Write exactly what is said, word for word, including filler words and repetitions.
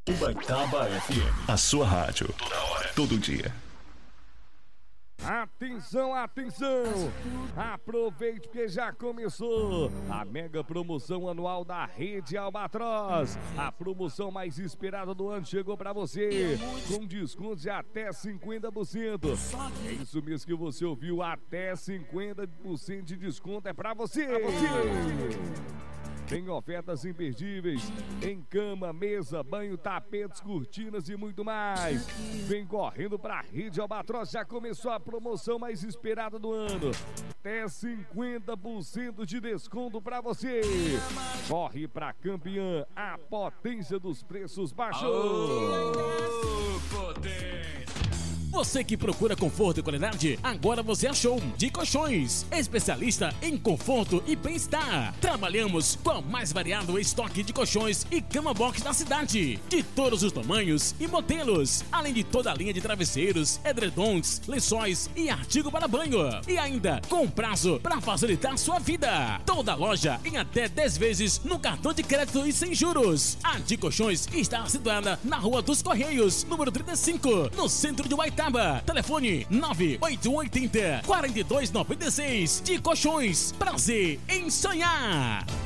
Ubaitaba F M, a sua rádio, toda hora, todo dia. Atenção, atenção! Aproveite porque já começou a mega promoção anual da Rede Albatroz. A promoção mais esperada do ano chegou para você, com descontos de até cinquenta por cento. É isso mesmo que você ouviu, até cinquenta por cento de desconto é para você. Pra você. Tem ofertas imperdíveis em cama, mesa, banho, tapetes, cortinas e muito mais. Vem correndo para a Rede Albatroz, já começou a promoção mais esperada do ano. Até cinquenta por cento de desconto para você. Corre para Campeã, a potência dos preços baixos. Oh, potência. Você que procura conforto e qualidade, agora você achou de Colchões, especialista em conforto e bem-estar. Trabalhamos com o mais variado estoque de colchões e cama box da cidade, de todos os tamanhos e modelos, além de toda a linha de travesseiros, edredons, lençóis e artigo para banho. E ainda com prazo para facilitar sua vida. Toda loja em até dez vezes no cartão de crédito e sem juros. A de Colchões está situada na Rua dos Correios, número trinta e cinco, no centro de Ubaitaba. Telefone nove oito oito zero, quatro dois nove seis. De Colchões, prazer em sonhar.